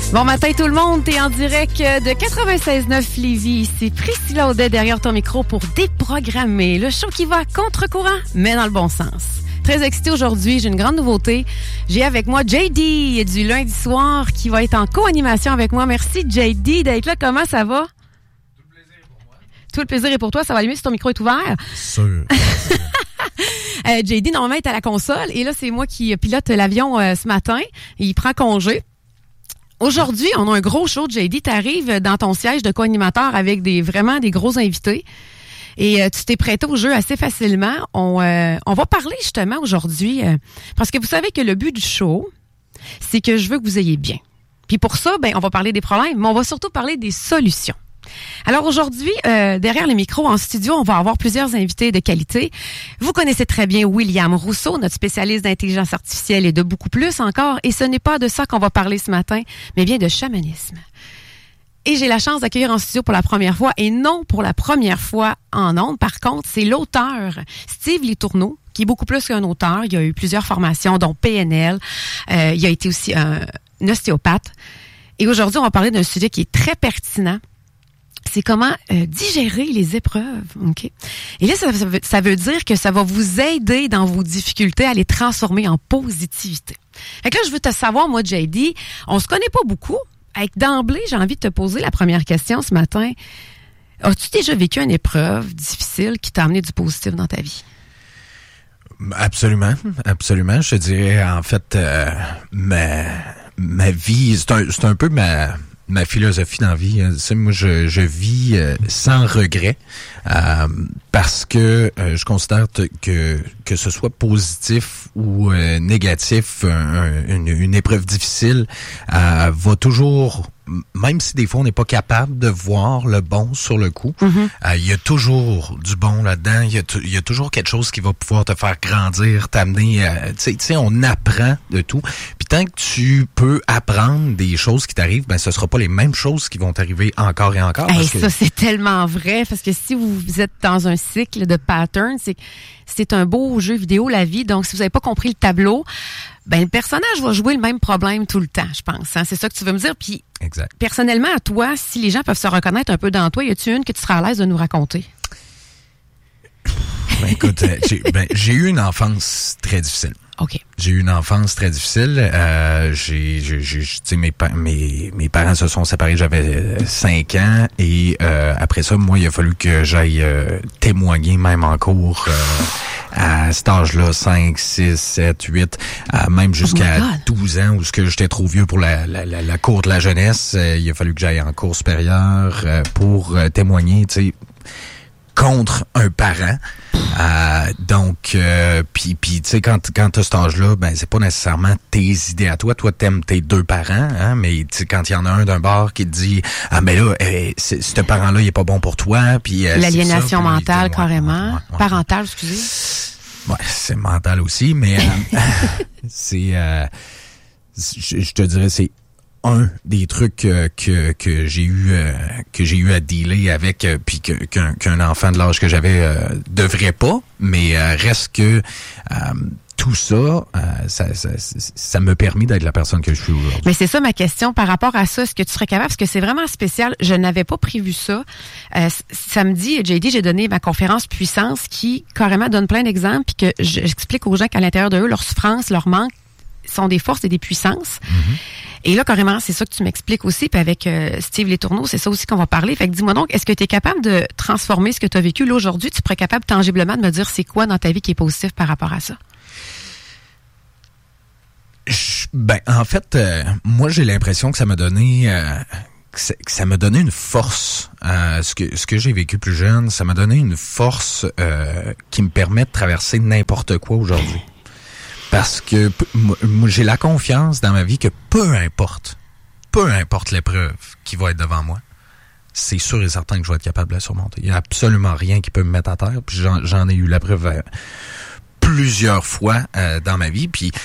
Bon matin tout le monde, t'es en direct de 96.9 Lévis. C'est Priscilla Audet derrière ton micro pour Déprogrammer, le show qui va à contre-courant, mais dans le bon sens. Très excitée aujourd'hui, j'ai une grande nouveauté. J'ai avec moi JD du lundi soir qui va être en co-animation avec moi. Merci JD d'être là, comment ça va? Tout le plaisir est pour moi. Tout le plaisir est pour toi, ça va aller mieux si ton micro est ouvert? Sûr. JD normalement est à la console et là c'est moi qui pilote l'avion ce matin. Il prend congé. Aujourd'hui, on a un gros show de JD. Tu arrives dans ton siège de co-animateur avec vraiment des gros invités. Et tu t'es prêté au jeu assez facilement. On va parler justement aujourd'hui, parce que vous savez que le but du show, c'est que je veux que vous ayez bien. Puis pour ça, on va parler des problèmes, mais on va surtout parler des solutions. Alors aujourd'hui, derrière les micros en studio, on va avoir plusieurs invités de qualité. Vous connaissez très bien William Rousseau, notre spécialiste d'intelligence artificielle et de beaucoup plus encore. Et ce n'est pas de ça qu'on va parler ce matin, mais bien de chamanisme. Et j'ai la chance d'accueillir en studio pour la première fois, et non pour la première fois en ondes. Par contre, c'est l'auteur Steve Letourneau, qui est beaucoup plus qu'un auteur. Il a eu plusieurs formations, dont PNL. Il a été aussi un ostéopathe. Et aujourd'hui, on va parler d'un sujet qui est très pertinent. C'est comment digérer les épreuves. Okay? Et là, ça veut dire que ça va vous aider dans vos difficultés à les transformer en positivité. Fait que là, je veux te savoir, moi, JD, on se connaît pas beaucoup. D'emblée, j'ai envie de te poser la première question ce matin. As-tu déjà vécu une épreuve difficile qui t'a amené du positif dans ta vie? Absolument, absolument. Je te dirais, en fait, ma vie, c'est un peu ma philosophie dans la vie. Moi, je vis sans regret parce que je considère que ce soit positif ou négatif, une épreuve difficile va toujours, même si des fois on n'est pas capable de voir le bon sur le coup, il y a toujours du bon là-dedans. Il y a toujours quelque chose qui va pouvoir te faire grandir, t'amener. Tu sais, on apprend de tout. Puis tant que tu peux apprendre des choses qui t'arrivent, ce sera pas les mêmes choses qui vont t'arriver encore et encore. Ça, c'est tellement vrai, parce que si vous êtes dans un cycle de patterns, c'est un beau jeu vidéo, la vie. Donc, si vous n'avez pas compris le tableau, le personnage va jouer le même problème tout le temps, je pense. Hein? C'est ça que tu veux me dire. Puis, exact. Personnellement, à toi, si les gens peuvent se reconnaître un peu dans toi, y a-tu une que tu seras à l'aise de nous raconter? Écoute, j'ai eu une enfance très difficile. OK. J'ai eu une enfance très difficile. Mes parents se sont séparés, j'avais 5 ans. Et après ça, moi, il a fallu que j'aille témoigner, même en cours, à cet âge-là, 5, 6, 7, 8, même jusqu'à 12 ans, où j'étais trop vieux pour la cour de la jeunesse. Il a fallu que j'aille en cours supérieur pour témoigner, tu sais, contre un parent. Donc, puis tu sais, quand t'as cet âge-là, c'est pas nécessairement tes idées à toi. Toi, t'aimes tes deux parents, hein, mais tu sais, quand il y en a un d'un bord qui te dit « Ah, mais là, ce parent-là, il est pas bon pour toi. » Puis l'aliénation mentale, carrément. Ouais. Parentale, excusez. Ouais, c'est mental aussi, mais c'est... je te dirais, c'est un des trucs que j'ai eu à dealer avec, puis qu'un enfant de l'âge que j'avais devrait pas, mais reste que tout ça, ça m'a permis d'être la personne que je suis aujourd'hui. Mais c'est ça ma question par rapport à ça. Est-ce que tu serais capable, parce que c'est vraiment spécial, je n'avais pas prévu ça. Samedi, JD, j'ai donné ma conférence Puissance qui carrément donne plein d'exemples, puis que j'explique aux gens qu'à l'intérieur d'eux, leur souffrance, leur manque, sont des forces et des puissances. Et là, carrément, c'est ça que tu m'expliques aussi. Puis avec Steve Letourneau, c'est ça aussi qu'on va parler. Fait que dis-moi donc, est-ce que tu es capable de transformer ce que tu as vécu là aujourd'hui? Tu serais capable tangiblement de me dire c'est quoi dans ta vie qui est positif par rapport à ça? En fait, moi, j'ai l'impression que ça m'a donné... que ça m'a donné une force. Ce que j'ai vécu plus jeune, ça m'a donné une force qui me permet de traverser n'importe quoi aujourd'hui. Parce que moi, j'ai la confiance dans ma vie que peu importe l'épreuve qui va être devant moi, c'est sûr et certain que je vais être capable de la surmonter. Il n'y a absolument rien qui peut me mettre à terre. Puis j'en ai eu la preuve plusieurs fois dans ma vie. Puis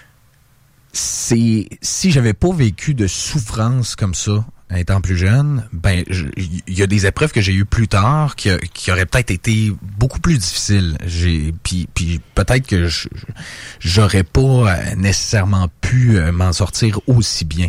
si j'avais pas vécu de souffrance comme ça, étant plus jeune, il y a des épreuves que j'ai eues plus tard qui auraient peut-être été beaucoup plus difficiles. Puis peut-être que j'aurais pas nécessairement pu m'en sortir aussi bien.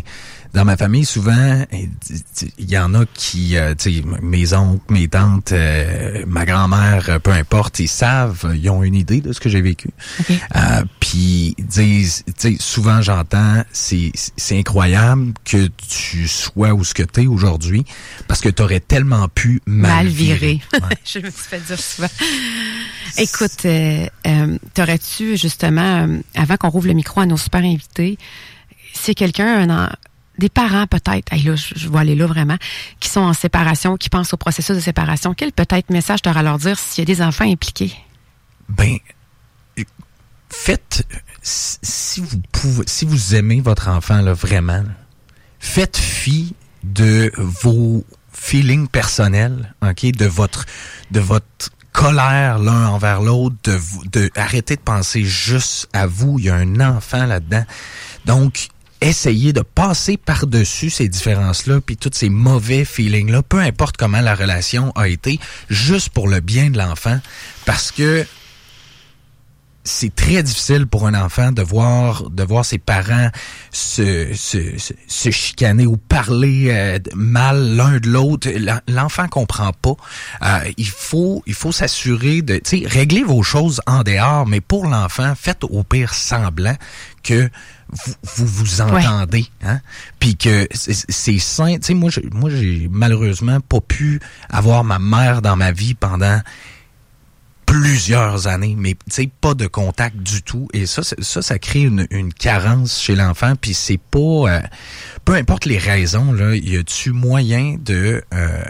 Dans ma famille, souvent, il y en a qui, tu sais, mes oncles, mes tantes, ma grand-mère, peu importe, ils savent, ils ont une idée de ce que j'ai vécu. Okay. Puis disent, tu sais, souvent j'entends, c'est incroyable que tu sois où ce que t'es aujourd'hui, parce que t'aurais tellement pu mal virer. Ouais. Je me suis fait dire souvent. Écoute, t'aurais-tu justement, avant qu'on rouvre le micro à nos super invités, c'est quelqu'un, des parents peut-être, hey, là, je vais aller là vraiment, qui sont en séparation, qui pensent au processus de séparation, quel peut-être message t'auras à leur dire s'il y a des enfants impliqués? Ben, faites, si vous aimez votre enfant là, vraiment, faites fi de vos feelings personnels, ok, de votre colère l'un envers l'autre, de arrêter de penser juste à vous. Il y a un enfant là-dedans. Donc, essayez de passer par-dessus ces différences-là, puis tous ces mauvais feelings-là, peu importe comment la relation a été, juste pour le bien de l'enfant, parce que c'est très difficile pour un enfant de voir ses parents se chicaner ou parler mal l'un de l'autre. L'enfant comprend pas. Il faut s'assurer de, tu sais, régler vos choses en dehors, mais pour l'enfant, faites au pire semblant que vous entendez, hein, puis que c'est sain. Tu sais, moi j'ai malheureusement pas pu avoir ma mère dans ma vie pendant plusieurs années, mais tu sais, pas de contact du tout. Et ça crée une carence chez l'enfant, puis c'est pas... peu importe les raisons, là, y a-tu moyen de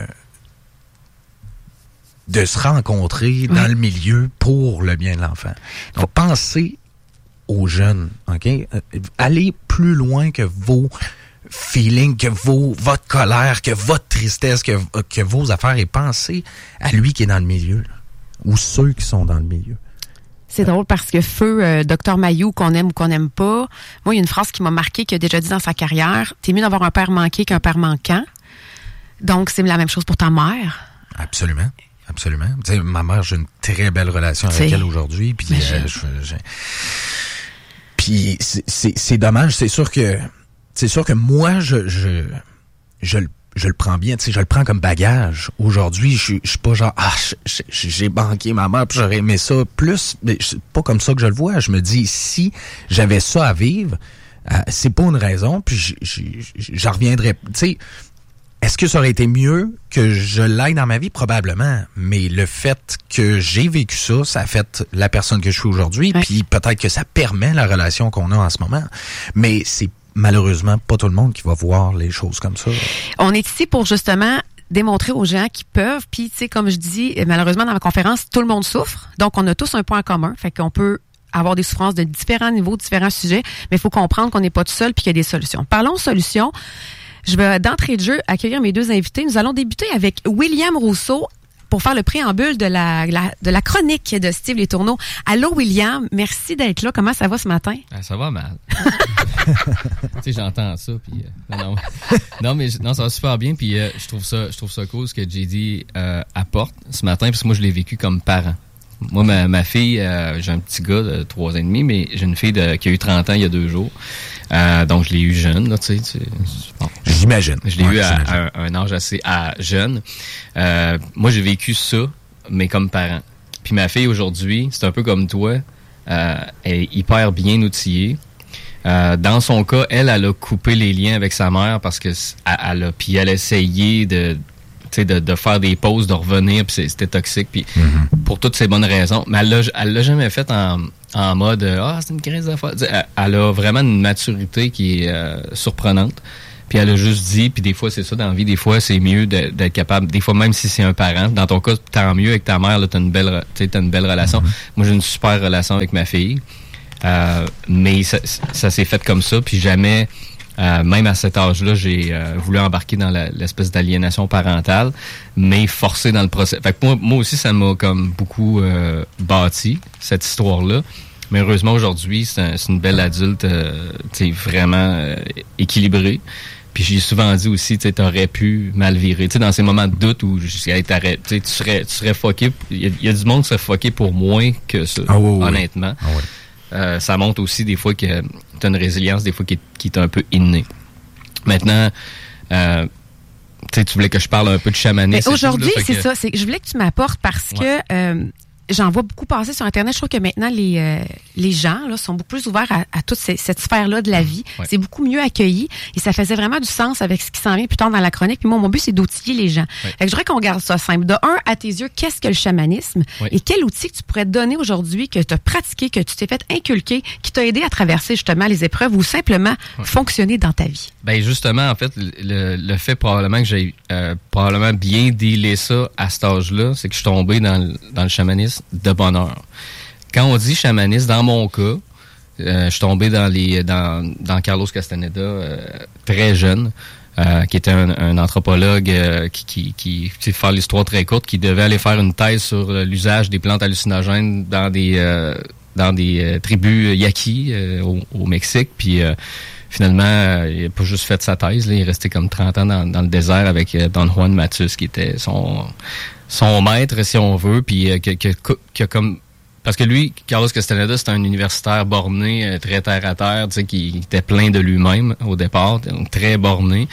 se rencontrer dans le milieu pour le bien de l'enfant? Donc, pensez aux jeunes, OK? Allez plus loin que vos feelings, que votre colère, que votre tristesse, que vos affaires, et pensez à lui qui est dans le milieu, là. Ou ceux qui sont dans le milieu. C'est drôle parce que feu Dr Mayou, qu'on aime ou qu'on n'aime pas, moi, il y a une phrase qui m'a marqué, qu'il a déjà dit dans sa carrière, t'es mieux d'avoir un père manqué qu'un père manquant. Donc, c'est la même chose pour ta mère. Absolument. Absolument. Tu sais, ma mère, j'ai une très belle relation avec elle aujourd'hui. Puis, puis c'est dommage. C'est sûr que moi, je le prends bien, tu sais, je le prends comme bagage. Aujourd'hui, je suis pas genre, j'ai banqué ma mère, puis j'aurais aimé ça plus, mais c'est pas comme ça que je le vois. Je me dis, si j'avais ça à vivre, c'est pas une raison, puis j'en reviendrais, tu sais, est-ce que ça aurait été mieux que je l'aille dans ma vie? Probablement, mais le fait que j'ai vécu ça a fait la personne que je suis aujourd'hui, puis peut-être que ça permet la relation qu'on a en ce moment, mais c'est malheureusement pas tout le monde qui va voir les choses comme ça. On est ici pour justement démontrer aux gens qui peuvent, puis tu sais, comme je dis, malheureusement dans ma conférence, tout le monde souffre, donc on a tous un point commun, fait qu'on peut avoir des souffrances de différents niveaux, différents sujets, mais il faut comprendre qu'on n'est pas tout seul puis qu'il y a des solutions. Parlons solutions. Je vais d'entrée de jeu accueillir mes deux invités. Nous allons débuter avec William Rousseau pour faire le préambule de la chronique de Steve Les Tourneaux. Allô, William, merci d'être là. Comment ça va ce matin? Ça va mal. Tu sais, j'entends ça, puis non, ça va super bien, puis je trouve ça cool ce que JD apporte ce matin, parce que moi, je l'ai vécu comme parent. Moi, ma fille, j'ai un petit gars de 3 ans et demi, mais j'ai une fille qui a eu 30 ans il y a 2 jours. Donc, je l'ai eu jeune, là, tu sais. Bon. J'imagine. Je l'ai eu à un âge assez jeune. Moi, j'ai vécu ça, mais comme parent. Puis ma fille, aujourd'hui, c'est un peu comme toi. Elle est hyper bien outillée. Dans son cas, elle a coupé les liens avec sa mère parce que elle a essayé de faire des pauses, de revenir, puis c'était toxique, puis pour toutes ces bonnes raisons. Mais elle l'a jamais fait en mode c'est une crise d'affaires. Elle a vraiment une maturité qui est surprenante. Puis elle a juste dit, puis des fois c'est ça dans la vie, des fois c'est mieux d'être capable, des fois même si c'est un parent, dans ton cas tant mieux avec ta mère, là t'as une belle relation. Moi j'ai une super relation avec ma fille, mais ça s'est fait comme ça, puis jamais même à cet âge-là, j'ai voulu embarquer dans l'espèce d'aliénation parentale, mais forcé dans le procès. Fait que moi aussi, ça m'a comme beaucoup bâti, cette histoire-là. Mais heureusement, aujourd'hui, c'est une belle adulte vraiment équilibrée. Puis j'ai souvent dit aussi, tu t'aurais pu mal virer. Tu sais, dans ces moments de doute où tu serais fucké. Il y a du monde qui serait fucké pour moins que ça, honnêtement. Ah oui. Ça montre aussi des fois que tu as une résilience, des fois qui est un peu innée. Maintenant, tu voulais que je parle un peu de chamanisme. Mais aujourd'hui, c'est ça. Je voulais que tu m'apportes parce que j'en vois beaucoup passer sur Internet. Je trouve que maintenant, les gens là, sont beaucoup plus ouverts à toute cette sphère-là de la vie. Ouais. C'est beaucoup mieux accueilli et ça faisait vraiment du sens avec ce qui s'en vient plus tard dans la chronique. Puis moi, mon but, c'est d'outiller les gens. Ouais. Fait que je voudrais qu'on garde ça simple. De un, à tes yeux, qu'est-ce que le chamanisme? Ouais. Et quel outil que tu pourrais te donner aujourd'hui, que tu as pratiqué, que tu t'es fait inculquer, qui t'a aidé à traverser justement les épreuves ou simplement fonctionner dans ta vie? Ben justement, en fait, le fait probablement que j'ai probablement bien dealé ça à cet âge-là, c'est que je suis tombé dans le chamanisme de bonheur. Quand on dit chamanisme, dans mon cas, je suis tombé dans Carlos Castaneda très jeune, qui était un anthropologue qui faire l'histoire très courte, qui devait aller faire une thèse sur l'usage des plantes hallucinogènes dans des tribus Yaqui au Mexique, puis finalement, il n'a pas juste fait sa thèse, là, il est resté comme 30 ans dans le désert avec Don Juan Matus, qui était son maître, si on veut, puis qui a comme... Parce que lui, Carlos Castaneda, c'était un universitaire borné, très terre-à-terre, tu sais, qui était plein de lui-même au départ, donc très borné.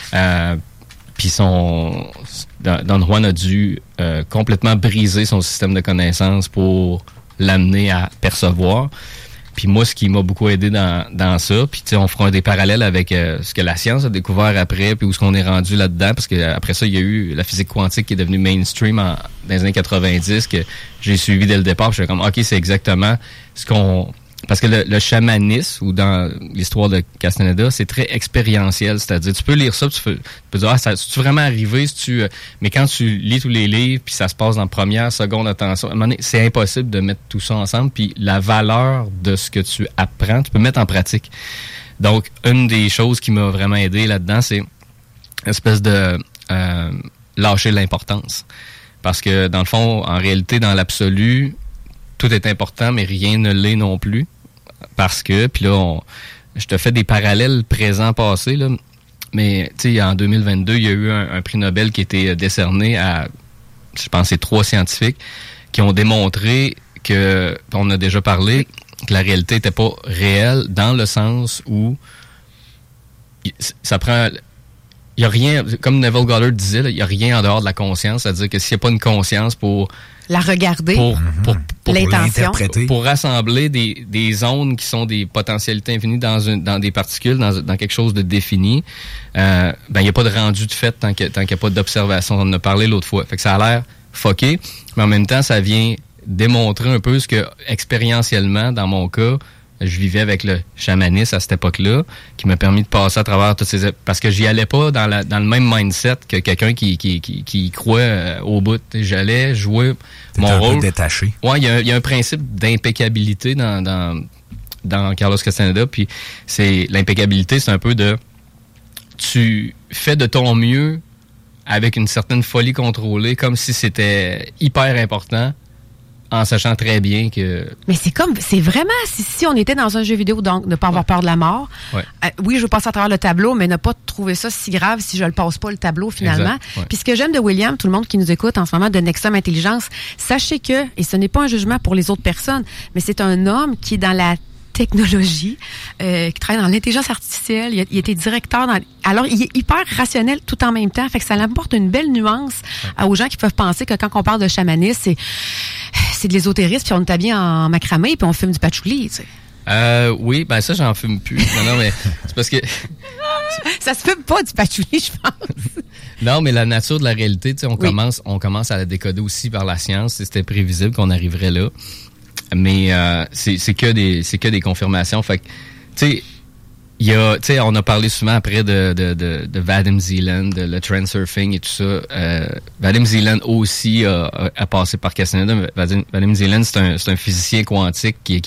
Puis Don Juan a dû complètement briser son système de connaissances pour l'amener à percevoir. Puis moi, ce qui m'a beaucoup aidé dans ça, puis tu sais, on fera des parallèles avec ce que la science a découvert après, puis où est-ce qu'on est rendu là-dedans, parce que après ça, il y a eu la physique quantique qui est devenue mainstream dans les années 90, que j'ai suivi dès le départ, puis je suis comme, OK, c'est exactement ce qu'on... Parce que le chamanisme, ou dans l'histoire de Castaneda, c'est très expérientiel. C'est-à-dire, tu peux lire ça, tu peux dire, c'est-tu vraiment arrivé? Mais quand tu lis tous les livres, puis ça se passe en première, seconde attention, à un moment donné, c'est impossible de mettre tout ça ensemble. Puis la valeur de ce que tu apprends, tu peux mettre en pratique. Donc, une des choses qui m'a vraiment aidé là-dedans, c'est une espèce de lâcher l'importance. Parce que, dans le fond, en réalité, dans l'absolu, tout est important, mais rien ne l'est non plus. Parce que, puis là, je te fais des parallèles présents-passés, là. Mais, tu sais, en 2022, il y a eu un prix Nobel qui a été décerné à, je pense, c'est 3 scientifiques qui ont démontré que, on a déjà parlé, que la réalité n'était pas réelle dans le sens où ça prend... Il y a rien, comme Neville Goddard disait, il y a rien en dehors de la conscience, c'est-à-dire que s'il n'y a pas une conscience pour la regarder, pour l'intention, pour rassembler des ondes qui sont des potentialités infinies dans des particules, dans quelque chose de défini, il n'y a pas de rendu de fait tant qu'il n'y a pas d'observation. On en a parlé l'autre fois. Fait que ça a l'air fucké, mais en même temps, ça vient démontrer un peu ce que, expérientiellement, dans mon cas, je vivais avec le chamanisme à cette époque-là, qui m'a permis de passer à travers toutes ces... Parce que j'y allais pas dans le même mindset que quelqu'un qui croit au bout. J'allais jouer mon rôle. Un peu détaché. Ouais, il y a un principe d'impeccabilité dans Carlos Castaneda, puis l'impeccabilité, c'est un peu de... Tu fais de ton mieux avec une certaine folie contrôlée, comme si c'était hyper important, en sachant très bien que... Mais c'est vraiment, si on était dans un jeu vidéo, donc ne pas avoir peur de la mort. Ouais. Oui, je veux passer à travers le tableau, mais ne pas trouver ça si grave si je le passe pas le tableau finalement. Ouais. Puis ce que j'aime de William, tout le monde qui nous écoute en ce moment, de Nexum Intelligence, sachez que, et ce n'est pas un jugement pour les autres personnes, mais c'est un homme qui est dans la technologie, qui travaille dans l'intelligence artificielle. Il était directeur alors, il est hyper rationnel tout en même temps. Fait que ça apporte une belle nuance aux gens qui peuvent penser que quand on parle de chamanisme, c'est de l'ésotérisme, puis on est habillé en macramé, puis on fume du patchouli, tu sais. Oui, ben ça, j'en fume plus. Non, mais c'est parce que... Ça se fume pas du patchouli, je pense. Non, mais la nature de la réalité, tu sais, on commence à la décoder aussi par la science. C'était prévisible qu'on arriverait là. Mais c'est que des confirmations. Fait que, tu sais, on a parlé souvent après de Vadim Zeland, de le transurfing et tout ça. Vadim Zeland aussi a passé par Castaneda. Vadim Zeland, c'est un physicien quantique qui